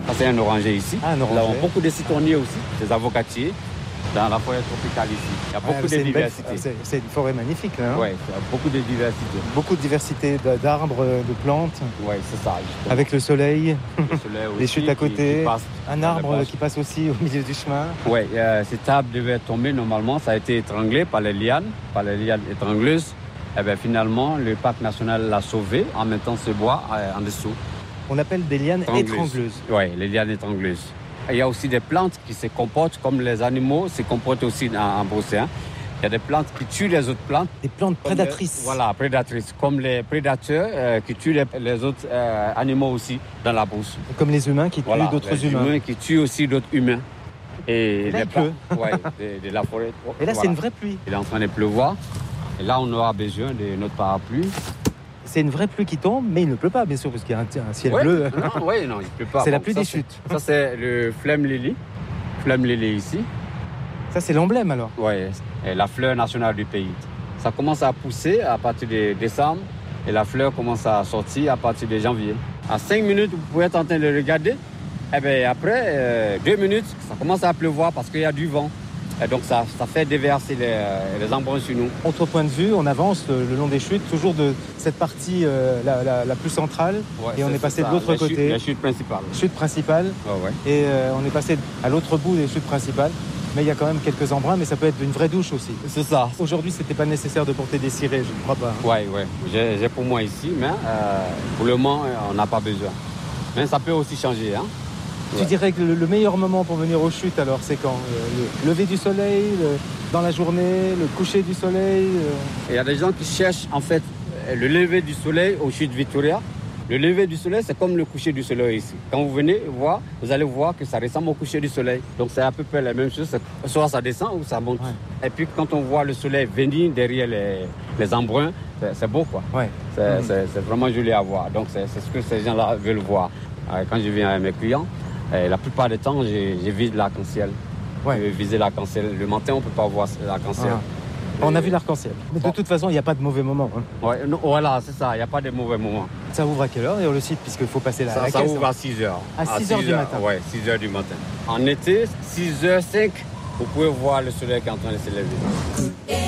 Ça, c'est un oranger ici. Ah, un oranger. Nous avons beaucoup de citronniers aussi, des avocatiers, dans la forêt tropicale ici. Il y a beaucoup de diversité. C'est une forêt magnifique, là. Oui, il y a beaucoup de diversité. Beaucoup de diversité d'arbres, de plantes. Oui, c'est ça, justement. Avec le soleil, Le soleil aussi, les chutes à côté, qui passe un arbre qui passe aussi au milieu du chemin. Oui, cet arbre devait tomber normalement. Ça a été étranglé par les lianes étrangleuses. Et bien, finalement, le parc national l'a sauvé en mettant ce bois en dessous. On appelle des lianes étrangleuses. Oui, les lianes étrangleuses. Il y a aussi des plantes qui se comportent comme les animaux se comportent aussi en brousse. Il y a des plantes qui tuent les autres plantes. Des plantes prédatrices. Voilà, prédatrices. Comme les prédateurs qui tuent les autres animaux aussi dans la brousse. Comme les humains qui tuent d'autres humains. Les humains qui tuent aussi d'autres humains. Et là, il pleut. Oui, de la forêt. Et là, c'est une vraie pluie. Il est en train de pleuvoir. Et là, on aura besoin de notre parapluie. C'est une vraie pluie qui tombe, mais il ne pleut pas, bien sûr, parce qu'il y a un ciel bleu. Non, il ne pleut pas. C'est la pluie des chutes. Ça, c'est le flemme lily. Flemme lily ici. Ça, c'est l'emblème, alors. Oui, la fleur nationale du pays. Ça commence à pousser à partir de décembre et la fleur commence à sortir à partir de janvier. À 5 minutes, vous pouvez être en train de regarder. Et bien après 2 minutes, ça commence à pleuvoir parce qu'il y a du vent. Et donc ça fait déverser les embruns sur nous. Autre point de vue, on avance le long des chutes, toujours de cette partie la plus centrale. Ouais, et on est passé de l'autre côté. La chute principale. Chute principale. Ouais. Et on est passé à l'autre bout des chutes principales. Mais il y a quand même quelques embruns, mais ça peut être une vraie douche aussi. C'est ça. Aujourd'hui, c'était pas nécessaire de porter des cirés, je ne crois pas. Oui. J'ai pour moi ici, mais pour le moment, on n'a pas besoin. Mais ça peut aussi changer. Tu dirais que le meilleur moment pour venir aux chutes, alors, c'est quand le lever du soleil, dans la journée, le coucher du soleil Il y a des gens qui cherchent, en fait, le lever du soleil aux chutes Victoria. Le lever du soleil, c'est comme le coucher du soleil ici. Quand vous venez voir, vous allez voir que ça ressemble au coucher du soleil. Donc, c'est à peu près la même chose. Soit ça descend ou ça monte. Ouais. Et puis, quand on voit le soleil venir derrière les embruns, c'est beau, quoi. Ouais. C'est vraiment joli à voir. Donc, c'est ce que ces gens-là veulent voir. Quand je viens avec mes clients, la plupart du temps, je vise l'arc-en-ciel. Ouais. Je vais viser l'arc-en-ciel. Le matin, on ne peut pas voir l'arc-en-ciel. On a vu l'arc-en-ciel. Mais de toute façon, il n'y a pas de mauvais moment. Ouais, non, voilà, c'est ça. Il n'y a pas de mauvais moment. Ça ouvre à quelle heure, le site, puisqu'il faut passer la caisse? Ça ouvre à 6h. À 6h du matin? Oui, 6h du matin. En été, 6h05, vous pouvez voir le soleil qui est en train de se lever.